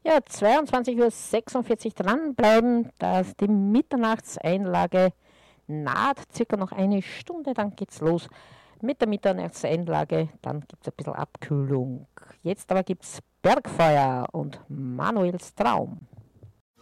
Ja, 22:46 Uhr dranbleiben, dass die Mitternachtseinlage naht, circa noch eine Stunde, dann geht's los mit der Mitternachtseinlage, dann gibt es ein bisschen Abkühlung. Jetzt aber gibt es Bergfeuer und Manuels Traum.